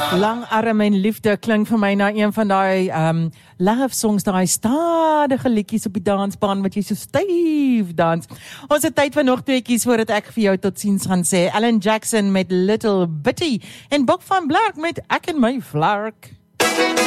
Langarm en liefde klink vir my na een van die love songs, daai stadige liedjies op die dansbaan wat jy so styf dans. Ons het tyd vir nog 2 liedjies voordat ek vir jou totsiens gaan sê. Alan Jackson met Little Bitty en Bok van Blerk met Ek en my Vlark.